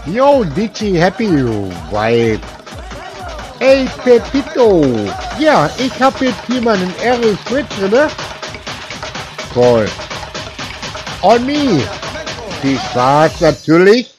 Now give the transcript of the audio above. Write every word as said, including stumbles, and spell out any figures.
Yo, Digi Happy Vibe. Ey, Pepito. Ja, ich hab jetzt hier meinen R S mit drinne. Toll. On me. Viel Spaß natürlich.